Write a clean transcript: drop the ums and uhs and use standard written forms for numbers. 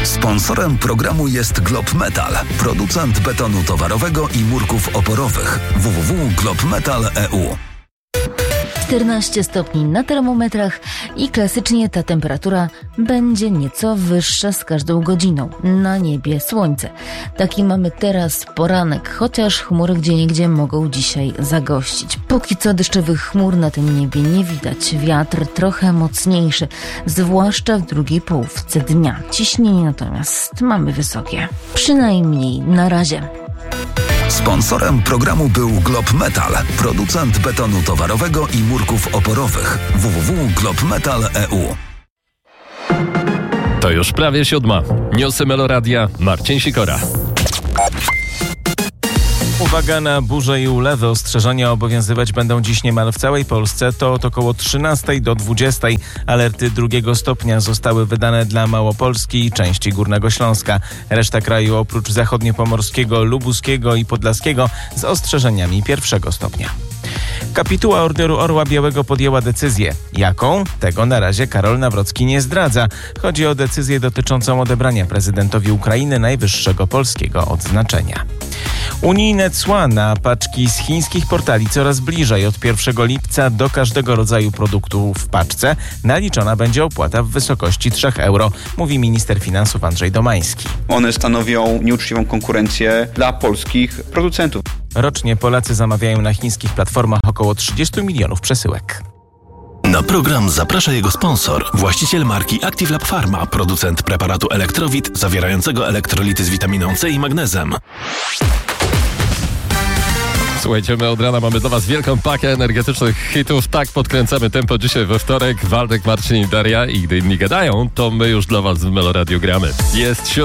Sponsorem programu jest Globmetal, producent betonu towarowego i murków oporowych. www.globmetal.eu. 14 stopni na termometrach i klasycznie ta temperatura będzie nieco wyższa z każdą godziną. Na niebie słońce. Taki mamy teraz poranek, chociaż chmury gdzieniegdzie mogą dzisiaj zagościć. Póki co deszczowych chmur na tym niebie nie widać. Wiatr trochę mocniejszy, zwłaszcza w drugiej połówce dnia. Ciśnienie natomiast mamy wysokie. Przynajmniej na razie. Sponsorem programu był Globmetal, producent betonu towarowego i murków oporowych. www.globmetal.eu. To już prawie 7. Newsy Meloradia, Marcin Sikora. Uwaga na burze i ulewy. Ostrzeżenia obowiązywać będą dziś niemal w całej Polsce. To od około 13 do 20. Alerty 2 stopnia zostały wydane dla Małopolski i części Górnego Śląska. Reszta kraju oprócz zachodniopomorskiego, lubuskiego i podlaskiego z ostrzeżeniami 1 stopnia. Kapituła Orderu Orła Białego podjęła decyzję. Jaką? Tego na razie Karol Nawrocki nie zdradza. Chodzi o decyzję dotyczącą odebrania prezydentowi Ukrainy najwyższego polskiego odznaczenia. Unijne cła na paczki z chińskich portali coraz bliżej. Od 1 lipca do każdego rodzaju produktu w paczce naliczona będzie opłata w wysokości 3 euro, mówi minister finansów Andrzej Domański. One stanowią nieuczciwą konkurencję dla polskich producentów. Rocznie Polacy zamawiają na chińskich platformach około 30 milionów przesyłek. Na program zaprasza jego sponsor, właściciel marki Active Lab Pharma, producent preparatu Elektrowit zawierającego elektrolity z witaminą C i magnezem. Słuchajcie, my od rana mamy dla was wielką pakę energetycznych hitów. Tak podkręcamy tempo dzisiaj we wtorek. Waldek, Marcin i Daria. I gdy inni gadają, to my już dla was w Meloradiu gramy. Jest